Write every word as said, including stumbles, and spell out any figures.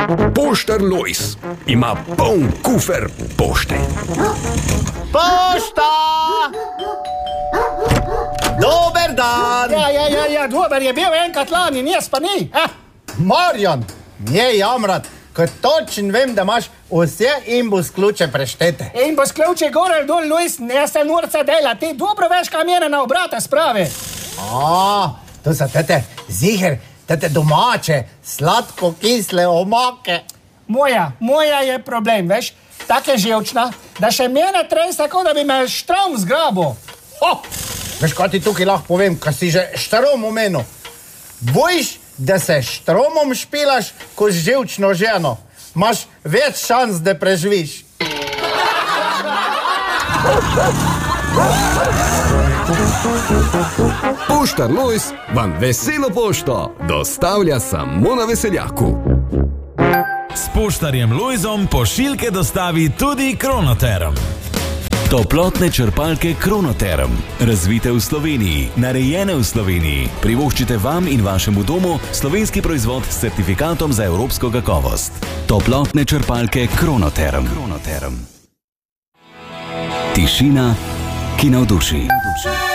Poštar Lojz ima poln kufer pošte. Pošta! Dober dan! Ja, ja, ja, ja, dober je bil enkrat lani, njes pa ni. Eh? Marjan, nje jamrat, ko točen vem, da imaš vse imbus ključe preštete. Imbus ključe gore dol, Lojz, ne se norca dela, ti dobro veš, kam mene na obrata spravi. A, to so tete ziher, tete domače, sladko-kisle omake. Moja, moja je problem, veš, tako je živčna, da še mene trese tako, da bi me štrom zgrabil. Ho! Veš, kaj ti tukaj lahko povem, ko si že štrom omenil. Bojiš, da se štromom špilaš, ko z živčno ženo. Imaš več šans, da preživiš. Poštar Lojz vam veselo pošto dostavlja samo na veseljaku. S poštarjem Lojzom pošiljke dostavi tudi Kronoterm. Toplotne črpalke Kronoterm. Razvite v Sloveniji, narejene v Sloveniji. Privoščite vam in vašemu domu slovenski proizvod s certifikatom za evropsko kakovost. Toplotne črpalke Kronoterm. Kronoterm. Tišina, ki navduši.